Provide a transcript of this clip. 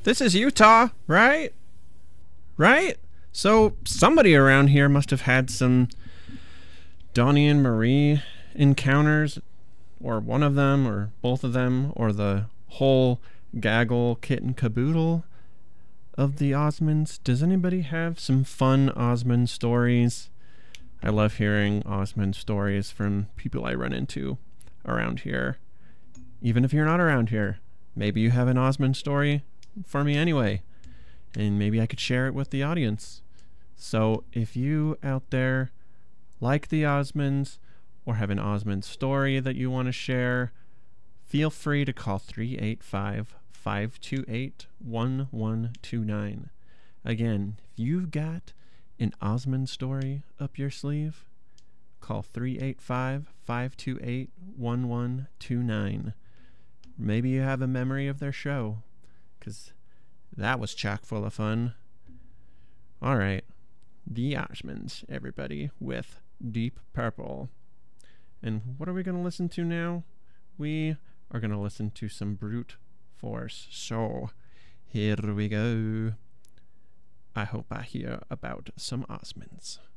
This is Utah, right? Right? So somebody around here must have had some Donnie and Marie encounters, or one of them, or both of them, or the whole gaggle kit and caboodle of the Osmonds. Does anybody have some fun Osmond stories? I love hearing Osmond stories from people I run into around here. Even if you're not around here, maybe you have an Osmond story for me anyway, and maybe I could share it with the audience. So if you out there like the Osmonds or have an Osmond story that you want to share, feel free to call 385-528-1129. Again, if you've got an Osmond story up your sleeve, call 385-528-1129. Maybe you have a memory of their show, because that was chock full of fun. All right, the Osmonds, everybody, with Deep Purple. And what are we going to listen to now? We are going to listen to some Brute Force. So, here we go. I hope I hear about some Osmonds.